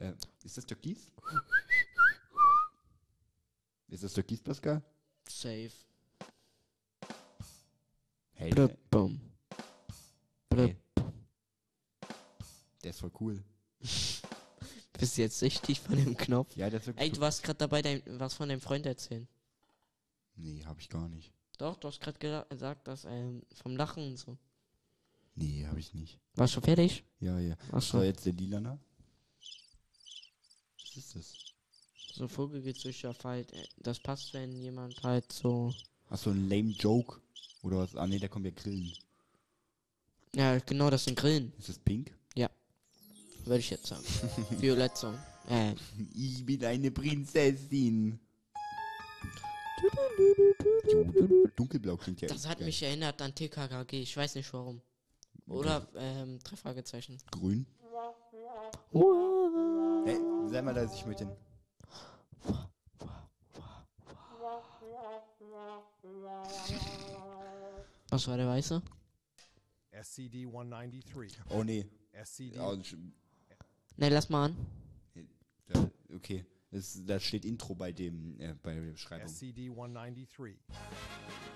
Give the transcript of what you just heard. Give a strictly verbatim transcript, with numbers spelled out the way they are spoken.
Äh, ist das Türkis? Ist das Türkis, Pascal? Safe. Hey, Brr, der, bum. Brr. hey. Der ist voll cool. Bist du jetzt süchtig von dem Knopf? Ja, der ist wirklich Ey, du warst gerade dabei, dein, was von deinem Freund erzählen. Nee, hab ich gar nicht. Doch, du hast gerade gera- gesagt, dass ähm, vom Lachen und so. Nee, hab ich nicht. Warst du schon fertig? Ja, ja. Ach So, so. jetzt der Lilana. Was ist das? So Vogelgezwitscher halt. äh, Das passt, wenn jemand halt so. Achso, ein lame Joke. Oder was? Ah, nee, der kommt ja grillen. Ja, genau, das sind Grillen. Ist das pink? Würde ich jetzt sagen. Violett so. Äh. Ich bin eine Prinzessin. Dunkelblau klingt ja Das echt hat geil. mich erinnert an T K K G. Ich weiß nicht warum. Oder ähm, drei Fragezeichen. Grün. Hey, sei mal leise, ich mit den. Was war der Weiße? S C D one ninety-three. Oh nee. S C D. Ja, sch- Ne, lass mal an. da, okay. Das, da steht Intro bei dem, äh, bei der Beschreibung. S C D one ninety-three.